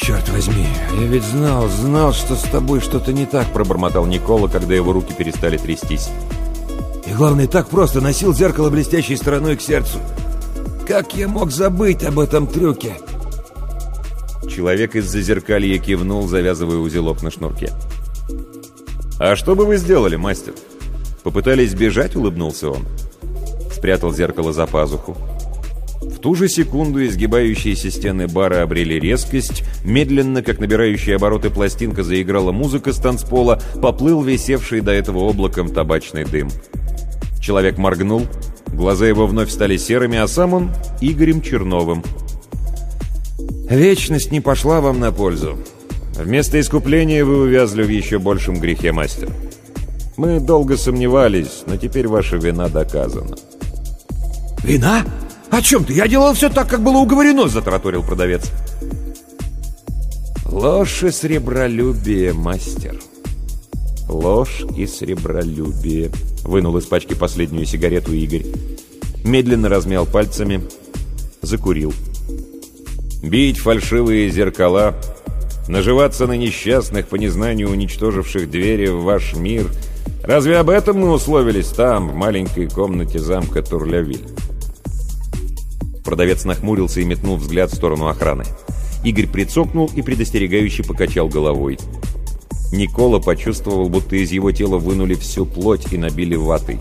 «Черт возьми, я ведь знал, что с тобой что-то не так», — пробормотал Никола, когда его руки перестали трястись. «И главное, так просто носил зеркало блестящей стороной к сердцу. Как я мог забыть об этом трюке?» Человек из зазеркалья кивнул, завязывая узелок на шнурке. «А что бы вы сделали, мастер? Попытались бежать?» — улыбнулся он. Спрятал зеркало за пазуху. В ту же секунду изгибающиеся стены бара обрели резкость, медленно, как набирающая обороты пластинка, заиграла музыка с танцпола, поплыл висевший до этого облаком табачный дым. Человек моргнул, глаза его вновь стали серыми, а сам он — Игорем Черновым. «Вечность не пошла вам на пользу. Вместо искупления вы увязли в еще большем грехе, мастер. Мы долго сомневались, но теперь ваша вина доказана». «Вина? О чем ты? Я делал все так, как было уговорено», — затараторил продавец. «Ложь и сребролюбие, мастер. Ложь и сребролюбие», — вынул из пачки последнюю сигарету Игорь. Медленно размял пальцами, закурил. «Бить фальшивые зеркала, наживаться на несчастных, по незнанию уничтоживших двери в ваш мир. Разве об этом мы условились там, в маленькой комнате замка Турлявиль?» Продавец нахмурился и метнул взгляд в сторону охраны. Игорь прицокнул и предостерегающе покачал головой. Никола почувствовал, будто из его тела вынули всю плоть и набили ватой.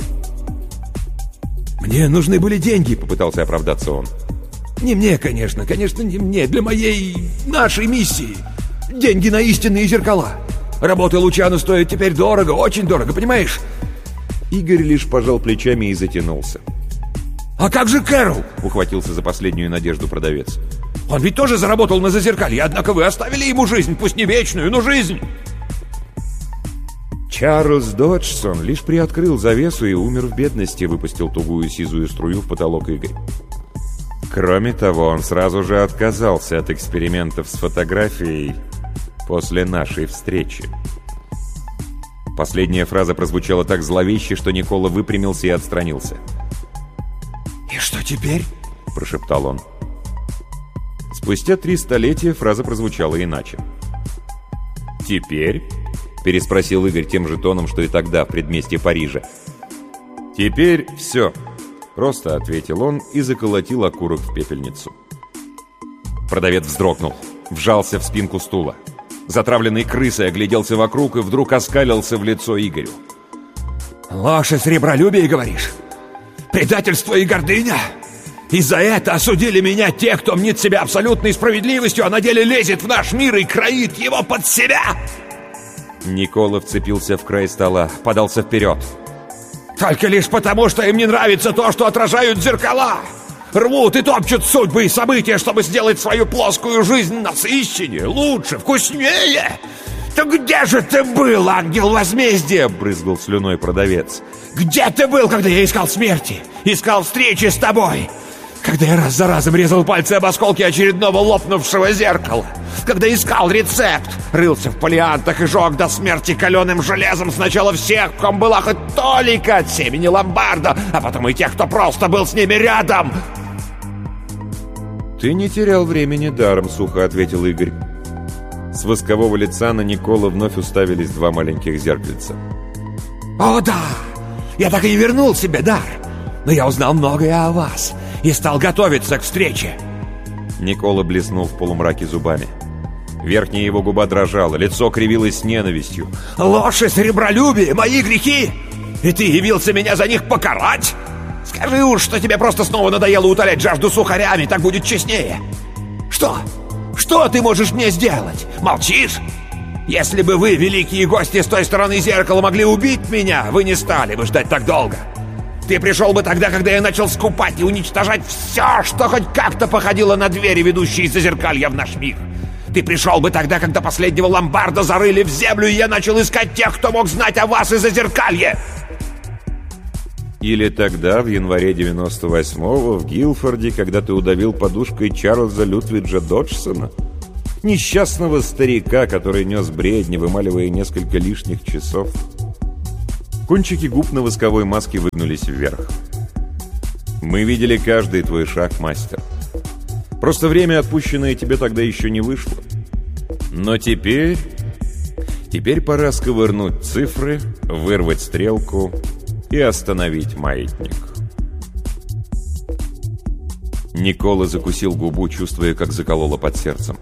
«Мне нужны были деньги», — попытался оправдаться он. «Не мне, конечно, не мне, для нашей миссии. Деньги на истинные зеркала. Работа Лучано стоит теперь дорого, очень дорого, понимаешь?» Игорь лишь пожал плечами и затянулся. «А как же Кэрол?» — ухватился за последнюю надежду продавец. «Он ведь тоже заработал на зазеркалье, однако вы оставили ему жизнь, пусть не вечную, но жизнь!» Чарльз Доджсон лишь приоткрыл завесу и умер в бедности, выпустил тугую сизую струю в потолок Игорь. Кроме того, он сразу же отказался от экспериментов с фотографией после нашей встречи. Последняя фраза прозвучала так зловеще, что Никола выпрямился и отстранился. «И что теперь?» — прошептал он. Спустя 3 столетия фраза прозвучала иначе. «Теперь?» — переспросил Игорь тем же тоном, что и тогда в предместье Парижа. «Теперь все», — просто ответил он и заколотил окурок в пепельницу. Продавец вздрогнул, вжался в спинку стула. Затравленный крысой огляделся вокруг и вдруг оскалился в лицо Игорю. «Ложь и сребролюбие, говоришь? Предательство и гордыня? И за это осудили меня те, кто мнит себя абсолютной справедливостью, а на деле лезет в наш мир и кроит его под себя!» Никола вцепился в край стола, подался вперед. «Только лишь потому, что им не нравится то, что отражают зеркала! Рвут и топчут судьбы и события, чтобы сделать свою плоскую жизнь насыщеннее, лучше, вкуснее! «Да где же ты был, ангел возмездия?» — брызгал слюной продавец. «Где ты был, когда я искал смерти? Искал встречи с тобой? Когда я раз за разом резал пальцы об осколки очередного лопнувшего зеркала? Когда искал рецепт? Рылся в фолиантах и жег до смерти каленым железом сначала всех, в ком была хоть толика от семени ломбарда, а потом и тех, кто просто был с ними рядом!» «Ты не терял времени даром», — сухо ответил Игорь. С воскового лица на Никола вновь уставились 2 маленьких зеркальца. «О да! Я так и не вернул себе дар! Но я узнал многое о вас и стал готовиться к встрече!» Никола блеснул в полумраке зубами. Верхняя его губа дрожала, лицо кривилось с ненавистью. «Ложь и сребролюбие — мои грехи! И ты явился меня за них покарать? Скажи уж, что тебе просто снова надоело утолять жажду сухарями, так будет честнее! Что? Что ты можешь мне сделать? Молчишь? Если бы вы, великие гости с той стороны зеркала, могли убить меня, вы не стали бы ждать так долго. Ты пришел бы тогда, когда я начал скупать и уничтожать все, что хоть как-то походило на двери, ведущие из зазеркалья в наш мир. Ты пришел бы тогда, когда последнего ломбарда зарыли в землю, и я начал искать тех, кто мог знать о вас из зазеркалья. Или тогда, в январе 98-го, в Гилфорде, когда ты удавил подушкой Чарльза Лютвиджа Доджсона, несчастного старика, который нес бредни, вымаливая несколько лишних часов. Кончики губ на восковой маске выгнулись вверх. «Мы видели каждый твой шаг, мастер. Просто время, отпущенное тебе, тогда еще не вышло. Но теперь пора сковырнуть цифры, вырвать стрелку и остановить маятник. Никола закусил губу, чувствуя, как закололо под сердцем.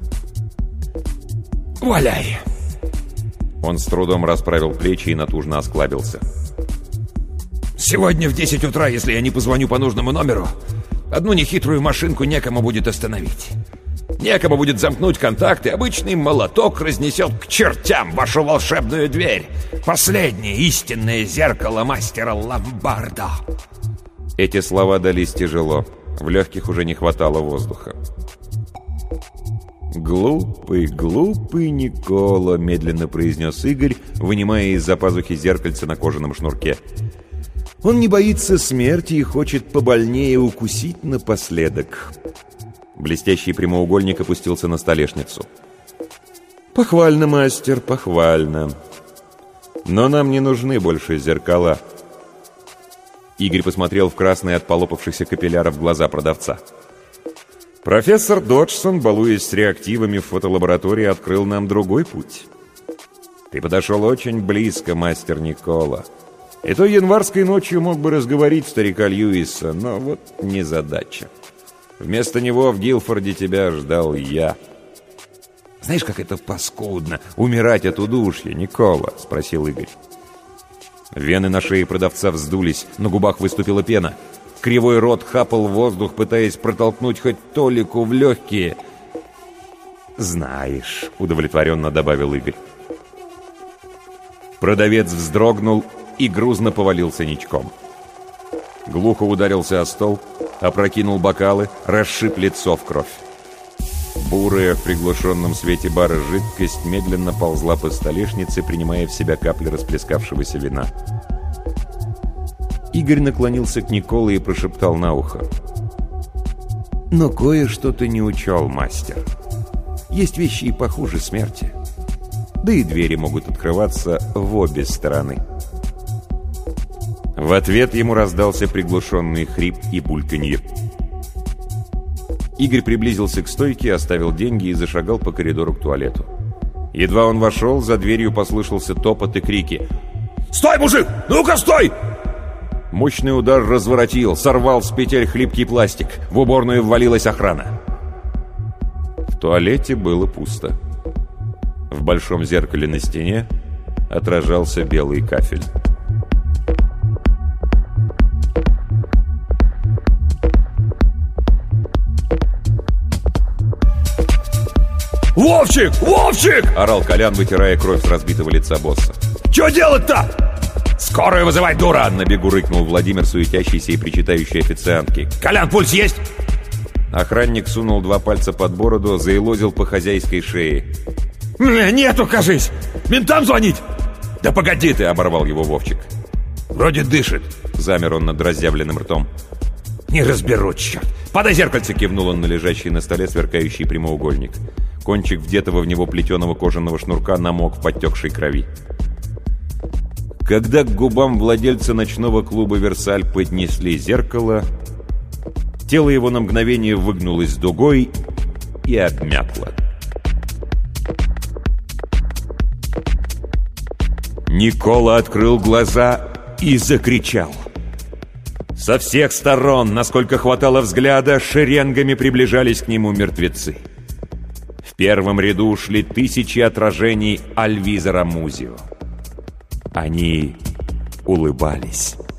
«Валяй!» Он с трудом расправил плечи и натужно осклабился. «Сегодня в 10 утра, если я не позвоню по нужному номеру, одну нехитрую машинку некому будет остановить. Некому будет замкнуть контакт, и обычный молоток разнесет к чертям вашу волшебную дверь. Последнее истинное зеркало мастера Ломбардо». Эти слова дались тяжело. В легких уже не хватало воздуха. «Глупый, глупый Никола», — медленно произнес Игорь, вынимая из-за пазухи зеркальце на кожаном шнурке. «Он не боится смерти и хочет побольнее укусить напоследок». Блестящий прямоугольник опустился на столешницу. «Похвально, мастер, похвально. Но нам не нужны больше зеркала». Игорь посмотрел в красные от полопавшихся капилляров глаза продавца. «Профессор Доджсон, балуясь с реактивами в фотолаборатории, открыл нам другой путь. Ты подошел очень близко, мастер Никола. И той январской ночью мог бы разговорить старика Льюиса, но вот незадача. Вместо него в Гилфорде тебя ждал я». «Знаешь, как это паскудно умирать от удушья, Никола?» — спросил Игорь. Вены на шее продавца вздулись, на губах выступила пена. Кривой рот хапал воздух, пытаясь протолкнуть хоть толику в легкие. «Знаешь», — удовлетворенно добавил Игорь. Продавец вздрогнул и грузно повалился ничком. Глухо ударился о стол, опрокинул бокалы, расшиб лицо в кровь. Бурая в приглушенном свете бара жидкость медленно ползла по столешнице, принимая в себя капли расплескавшегося вина. Игорь наклонился к Николе и прошептал на ухо. «Но кое-что ты не учел, мастер. Есть вещи и похуже смерти. Да и двери могут открываться в обе стороны». В ответ ему раздался приглушенный хрип и бульканье. Игорь приблизился к стойке, оставил деньги и зашагал по коридору к туалету. Едва он вошел, за дверью послышался топот и крики. «Стой, мужик! Ну-ка, стой!» Мощный удар разворотил, сорвал с петель хлипкий пластик. В уборную ввалилась охрана. В туалете было пусто. В большом зеркале на стене отражался белый кафель. «Вовчик! Вовчик!» — орал Колян, вытирая кровь с разбитого лица босса. «Чё делать-то?» «Скорую вызывай, дура!» — на бегу рыкнул Владимир, суетящийся и причитающий официантке. «Колян, пульс есть?» Охранник сунул 2 пальца под бороду, заелозил по хозяйской шее. «Нету, кажись! Ментам звонить!» «Да погоди ты!» — оборвал его Вовчик. «Вроде дышит!» — замер он над разъявленным ртом. «Не разберу, черт! Подай зеркальце!» — кивнул он на лежащий на столе сверкающий прямоугольник. Кончик вдетого в него плетеного кожаного шнурка намок в подтекшей крови. Когда к губам владельца ночного клуба «Версаль» поднесли зеркало, тело его на мгновение выгнулось дугой и обмякло. Никола открыл глаза и закричал. Со всех сторон, насколько хватало взгляда, шеренгами приближались к нему мертвецы. В первом ряду шли тысячи отражений Альвизора Музио. Они улыбались.